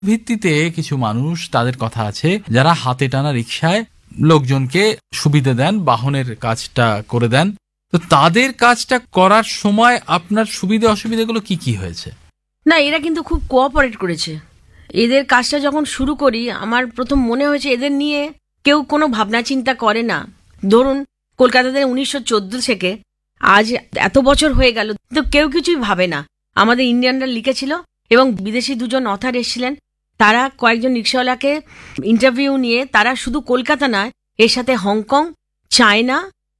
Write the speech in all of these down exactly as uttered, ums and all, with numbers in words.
ভিত্তিতে কিছু মানুষ, তাদের কথা আছে, যারা হাতে টানা রিকশায় লোকজনকে সুবিধা দেন, বাহনের কাজটা করে দেন। তো তাদের কাজটা করার সময় আপনার সুবিধা অসুবিধাগুলো কি কি হয়েছে? না, এরা কিন্তু খুব কোঅপারেট করেছে। এদের কাজটা যখন শুরু করি আমার প্রথম মনে হয়েছে এদের নিয়ে কেউ কোনো ভাবনা চিন্তা করে না। ধরুন কলকাতাতে উনিশশো চোদ্দ থেকে আজ এত বছর হয়ে গেল, তো কেউ কিছুই ভাবে না। আমাদের ইন্ডিয়ানরা লিখেছিল এবং বিদেশি দুজন অথার এসেছিলেন, তারা কয়েকজন রিক্সাওয়ালাকে ইন্টারভিউ নিয়ে তারা শুধু কলকাতা নয়, এর সাথে হংকং, চায়না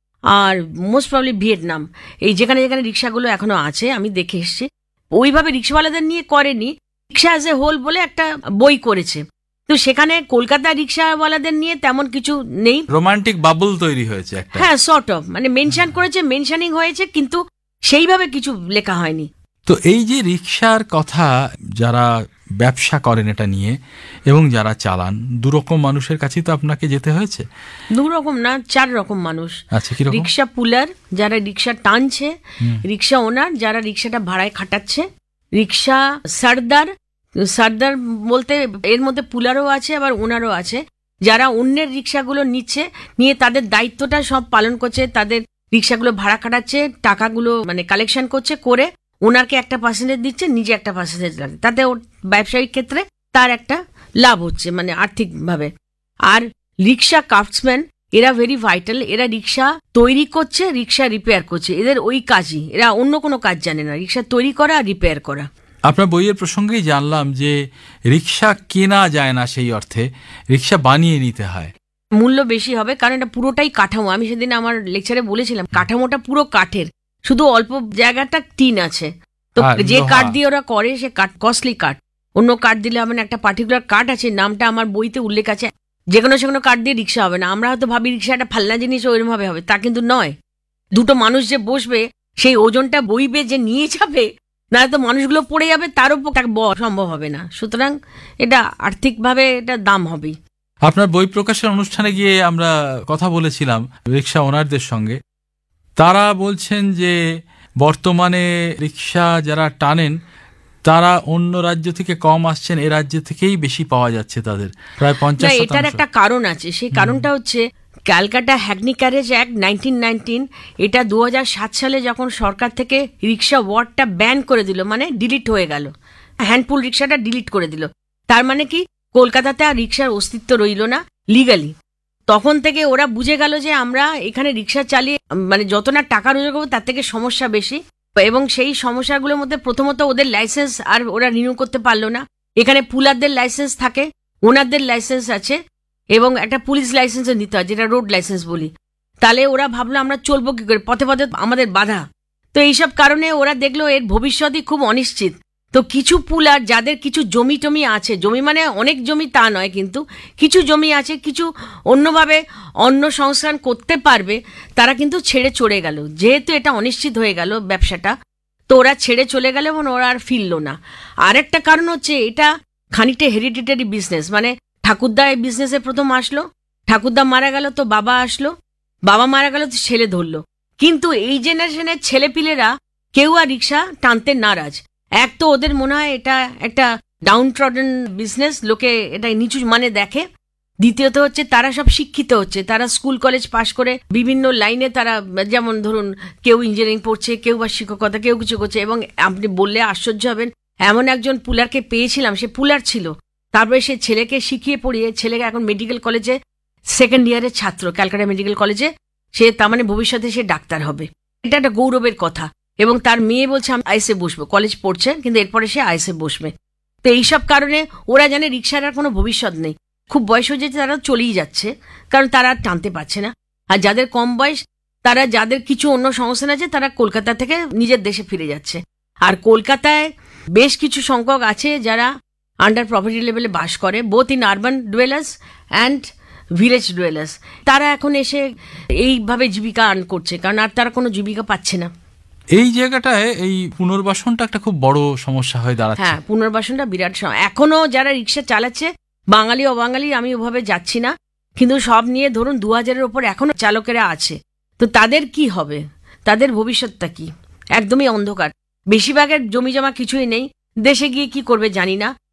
আর মোস্ট প্রবলি ভিয়েতনাম, এই যেখানে যেখানে রিক্সাগুলো এখনো আছে আমি দেখে এসেছি, ওইভাবে রিক্সাওয়ালাদের নিয়ে করেনি, রিক্সা অ্যাজ এ হোল বলে একটা বই করেছে। তো সেখানে কলকাতা রিক্সাওয়ালাদের নিয়ে তেমন কিছু নেই, রোমান্টিক বাবল তৈরি হয়েছে একটা। হ্যাঁ, সর্ট অফ, মানে মেনশন করেছে, মেনশনিং হয়েছে, কিন্তু সেইভাবে কিছু লেখা হয়নি। তো এই যে রিক্সার কথা, যারা ব্যবসা করেন এটা নিয়ে এবং যারা চালান, দুরকম মানুষের কাছেই তো আপনাকে যেতে হয়েছে। দু রকম না, চার রকম মানুষ। আচ্ছা, কি রকম? রিক্সা পুলার, যারা রিক্সা টানছে, রিক্সা ওনার, যারা রিক্সাটা ভাড়ায় খাটাচ্ছে, রিক্সা সর্দার। সর্দার বলতে এর মধ্যে পুলারও আছে আবার ওনারও আছে, যারা অন্যের রিক্সাগুলো নিচ্ছে, নিয়ে তাদের দায়িত্বটা সব পালন করছে, তাদের রিক্সাগুলো ভাড়া খাটাচ্ছে, টাকাগুলো মানে কালেকশন করছে, করে ওনারকে একটা পার্সেন্টেজ দিচ্ছে, নিজে একটা পার্সেন্টেজ লাগে, তাতে ওর ব্যবসায়িক ক্ষেত্রে তার একটা লাভ হচ্ছে মানে আর্থিকভাবে। আর রিক্সা ক্রাফটসম্যান, এরা ভেরি ভাইটাল, এরা রিক্সা তৈরি করছে, রিক্সা রিপেয়ার করছে, এদের ওই কাজই, এরা অন্য কোনো কাজ জানে না, রিক্সা তৈরি করা আর রিপেয়ার করা। আপনার বইয়ের প্রসঙ্গেই জানলাম যে রিক্সা কেনা যায় না, সেই অর্থে রিক্সা বানিয়ে নিতে হয়। মূল্য বেশি হবে কারণ এটা পুরোটাই কাঠামো। আমি সেদিন আমার লেকচারে বলেছিলাম কাঠামোটা পুরো কাঠের, শুধু অল্প জায়গাটা টিন আছে। তো যে কাঠ দিয়ে ওরা করে সে কাঠ কস্টলি কাঠ, অন্য কাঠ দিলে হবে না। একটা পার্টিকুলার কাঠ আছে, নামটা আমার বইতে উল্লেখ আছে, যে কোনো সে কোনো কাঠ দিয়ে রিক্সা হবে না। আমরা হয়তো ভাবি রিক্সা একটা ফালনা জিনিস ওইরকম ভাবে হবে, তা কিন্তু নয়। দুটো মানুষ যে বসবে সেই ওজনটা বইবে, যে নিয়ে যাবে, না তো মানুষগুলো পড়ে যাবে, তারও সম্ভব হবে না। সুতরাং এটা আর্থিকভাবে এটা দাম হবেই। আপনার বই প্রকাশের অনুষ্ঠানে গিয়ে আমরা কথা বলেছিলাম রিক্সা ওনারদের সঙ্গে। তারা বলছেন যে বর্তমানে রিক্সা যারা টানেন তারা অন্য রাজ্য থেকে কম আসছেন, এ রাজ্য থেকেই বেশি পাওয়া যাচ্ছে তাদের, প্রায় পঞ্চাশ শতাংশ। এটার একটা কারণ আছে, সেই কারণটা হচ্ছে Calcutta হ্যাগনি carriage act nineteen nineteen, এটা দু হাজার সাত সালে যখন সরকার থেকে রিক্সা ওয়ার্ডটা ব্যান করে দিল, মানে ডিলিট হয়ে গেল, হ্যান্ডপুল রিক্সাটা ডিলিট করে দিল। তার মানে কি কলকাতাতে আর রিক্সার অস্তিত্ব রইল না লিগালি। তখন থেকে ওরা বুঝে গেল যে আমরা এখানে রিক্সা চালিয়ে মানে যত না টাকা রোজগার করবো তার থেকে সমস্যা বেশি, এবং সেই সমস্যাগুলোর মধ্যে প্রথমত ওদের লাইসেন্স আর ওরা রিনিউ করতে পারলো না। এখানে পুলারদের লাইসেন্স থাকে, ওনারদের লাইসেন্স আছে, এবং একটা পুলিশ লাইসেন্সও নিতে হয়, যেটা রোড লাইসেন্স বলি। তাহলে ওরা ভাবলো আমরা চলবো কি করে, পথে পথে আমাদের বাধা। তো এইসব কারণে ওরা দেখলো এর ভবিষ্যৎই খুব অনিশ্চিত। তো কিছু পুলার যাদের কিছু জমি টমি আছে, জমি মানে অনেক জমি তা নয়, কিন্তু কিছু জমি আছে, কিছু অন্যভাবে অন্য সংস্থান করতে পারবে, তারা কিন্তু ছেড়ে চলে গেল। যেহেতু এটা অনিশ্চিত হয়ে গেল ব্যবসাটা, তো ওরা ছেড়ে চলে গেল এবং ওরা আর ফিরল না। আরেকটা কারণ হচ্ছে এটা খানিকটা হেরিডিটারি বিজনেস, মানে ঠাকুরদা এই বিজনেসে প্রথম আসলো, ঠাকুরদা মারা গেল তো বাবা আসলো, বাবা মারা গেল তো ছেলে ধরলো। কিন্তু এই জেনারেশনের ছেলেপিলেরা কেউ আর রিক্সা টানতে নারাজ। এক তো ওদের মনে হয় এটা একটা ডাউন ট্রডেন বিজনেস, লোকে এটা নিচু মানে দেখে। দ্বিতীয়ত হচ্ছে তারা সব শিক্ষিত হচ্ছে, তারা স্কুল কলেজ পাশ করে বিভিন্ন লাইনে তারা, যেমন ধরুন কেউ ইঞ্জিনিয়ারিং পড়ছে, কেউ বা শিক্ষকতা, কেউ কিছু করছে। এবং আপনি বললে আশ্চর্য হবেন, এমন একজন পুলারকে পেয়েছিলাম, সে পুলার ছিল, তারপরে সে ছেলেকে শিখিয়ে পড়িয়ে ছেলেকে এখন মেডিকেল কলেজে সেকেন্ড ইয়ারের ছাত্র, ক্যালকাটা মেডিকেল কলেজে, সে তার মানে ভবিষ্যতে সে ডাক্তার হবে। এটা একটা গৌরবের কথা। এবং তার মেয়ে বলছে আমি আইসে বসবো, কলেজ পড়ছে কিন্তু এরপরে সে আইসে বসবে। তো এইসব কারণে ওরা জানে রিক্সার আর কোনো ভবিষ্যৎ নেই। খুব বয়স হয়ে যেতে তারা চলেই যাচ্ছে, কারণ তারা আর টানতে পারছে না। আর যাদের কম বয়স, তারা যাদের কিছু অন্য সংস্থান আছে, তারা কলকাতা থেকে নিজের দেশে ফিরে যাচ্ছে। আর কলকাতায় বেশ কিছু সংখ্যক আছে যারা আন্ডার প্রপার্টি লেভেলে বাস করে, both in urban dwellers and village dwellers. তারা এখন এসে এইভাবে জীবিকা আর্ন করছে, কারণ আর তারা কোনো জীবিকা পাচ্ছে না। এই জায়গাটায় এই পুনর্বাসনটা একটা খুব বড় সমস্যা হয়ে দাঁড়াচ্ছে। হ্যাঁ, পুনর্বাসনটা বিরাট সমস্যা। এখনো যারা রিক্সা চালাচ্ছে, বাঙালি অবাঙালি আমি ওভাবে যাচ্ছি না, কিন্তু সব নিয়ে ধরুন দু হাজারের ওপর এখনো চালকেরা আছে। তো তাদের কি হবে, তাদের ভবিষ্যৎটা কি? একদমই অন্ধকার। বেশিরভাগের জমি জমা কিছুই নেই, দেশে গিয়ে কি করবে জানি না।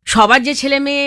সবার যে ছেলে মেয়ে